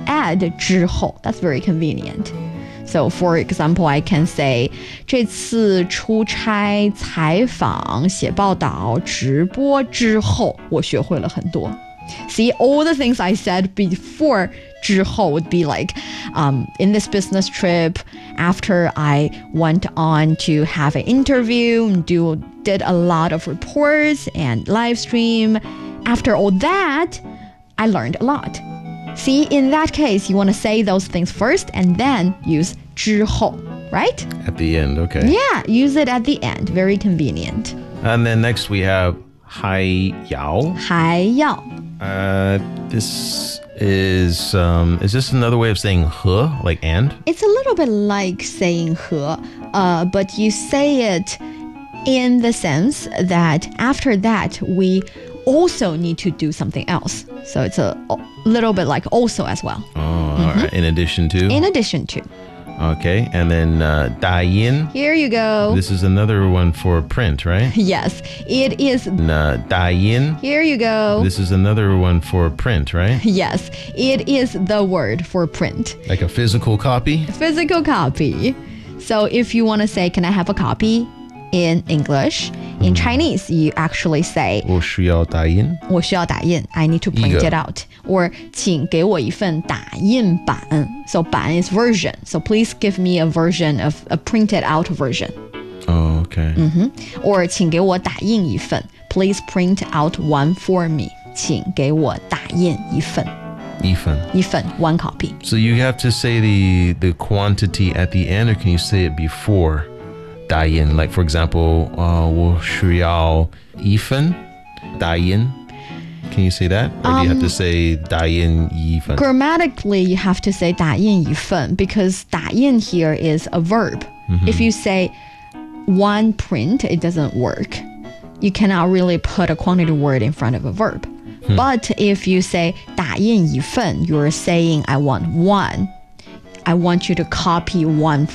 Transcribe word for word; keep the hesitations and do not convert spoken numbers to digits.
add 之后 That's very convenient. So, for example, I can say 这次出差、采访、写报道、直播之后，我学会了很多。See, all the things I said before 之后 would be like, um, in this business trip, after I went on to have an interview, do did a lot of reports and live stream. After all that, I learned a lot. See, in that case, you want to say those things first and then use 之后, right? At the end, okay. Yeah, use it at the end. Very convenient. And then next we have 还要. 还要. Uh, this is, um, is this another way of saying 和, like and? It's a little bit like saying 和, uh, but you say it in the sense that after that, we also need to do something else. So it's a little bit like also as well. Oh, mm-hmm. All right. In addition to? In addition to. Okay. And then uh, 打印. Here you go. This is another one for print, right? Yes, it is. Uh, 打印. Here you go. This is another one for print, right? Yes, it is the word for print. Like a physical copy? Physical copy. So if you want to say, can I have a copy? In English, in Chinese, you actually say 我需要打印. 我需要打印 I need to print it out. Or 请给我一份打印版 So 版 is version. So please give me a version of a printed out version. Oh, okay. Mm-hmm. Or 请给我打印一份 Please print out one for me. 请给我打印一份一份一份 one copy. So you have to say the, the quantity at the end, or can you say it before? 打印, like for example, uh, 我需要一份打印. Can you say that? Or do you have to say 打印一份? Grammatically, you have to say 打印一份 because 打印 here is a verb. Mm-hmm. If you say one print, it doesn't work. You cannot really put a quantity word in front of a verb. Hmm. But if you say 打印一份, you're saying I want one. I want you to copy one